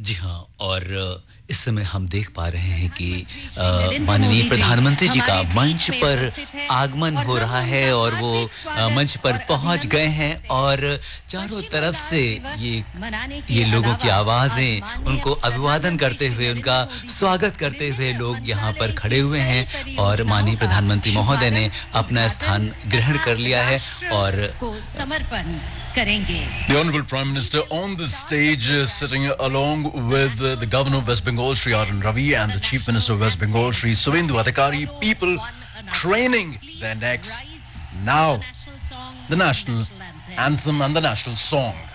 जी हाँ, और इस समय हम देख पा रहे हैं कि माननीय प्रधानमंत्री जी का मंच पर आगमन हो रहा है और वो मंच पर पहुंच गए हैं और चारों तरफ से ये लोगों की आवाज़ें उनको अभिवादन करते हुए, उनका स्वागत करते हुए लोग यहाँ पर खड़े हुए हैं और माननीय प्रधानमंत्री महोदय ने अपना स्थान ग्रहण कर लिया है और समर्पण करेंगे। The Honorable Prime Minister on the stage, sitting along with the Governor of West Bengal, Shri Arun Ravi, and the Chief Minister of West Bengal, Shri Suvendu Adhikari. People craning their necks. Now, the national anthem and the national song.